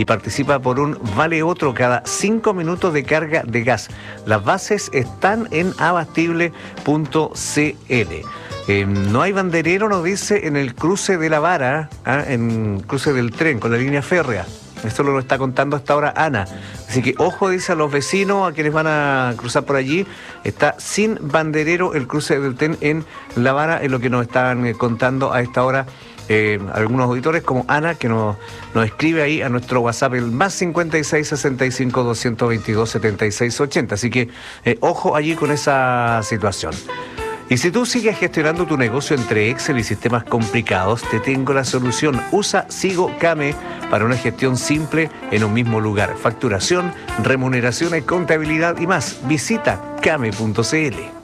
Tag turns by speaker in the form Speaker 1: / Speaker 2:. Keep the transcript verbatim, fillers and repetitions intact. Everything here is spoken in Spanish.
Speaker 1: y participa por un vale otro cada cinco minutos de carga de gas. Las bases están en abastible punto c l. Eh, no hay banderero, nos dice, en el cruce de la Vara, ¿ah? En el cruce del tren con la línea férrea. Esto lo está contando hasta ahora Ana. Así que ojo, dice a los vecinos, a quienes van a cruzar por allí, está sin banderero el cruce del tren en La Vara, es lo que nos están eh, contando a esta hora eh, algunos auditores como Ana, que nos, nos escribe ahí a nuestro WhatsApp, el más cincuenta y seis, sesenta y cinco, doscientos veintidós, setenta y seis, ochenta. Así que eh, ojo allí con esa situación. Y si tú sigues gestionando tu negocio entre Excel y sistemas complicados, te tengo la solución. Usa Sigo Came para una gestión simple en un mismo lugar. Facturación, remuneraciones, contabilidad y más. Visita came punto c l.